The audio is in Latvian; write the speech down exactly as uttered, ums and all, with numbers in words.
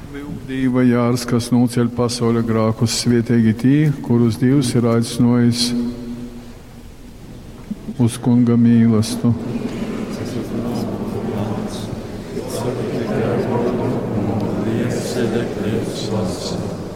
Dieva jārs, kas noceļ pasaules grēkus, svētīgi tie, kurus Dievs ir aicinājis uz Kunga mīlestību. Sēdekļi slāpes.